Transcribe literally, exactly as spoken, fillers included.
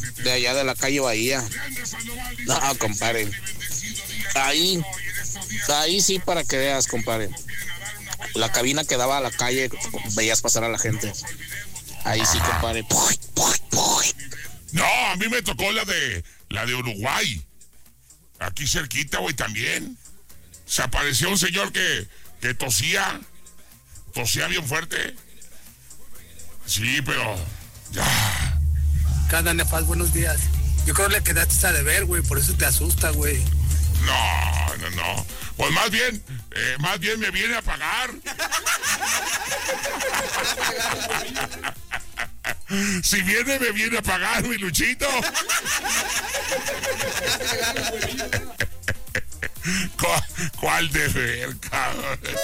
de allá de la calle Bahía. No, compadre. Ahí, ahí sí para que veas, compadre. La cabina que daba a la calle, veías pasar a la gente. Ahí sí, compadre. No, a mí me tocó la de la de Uruguay. Aquí cerquita, güey, también. Se apareció un señor que, que tosía. Tosía bien fuerte. Sí, pero ya. ¿Qué onda, Nefas? Buenos días. Yo creo que le quedaste a deber, güey, por eso te asusta, güey. No, no, no. Pues más bien, eh, más bien me viene a pagar. Si viene, me viene a pagar, mi Luchito. ¿Cuál, cuál deber, cabrón?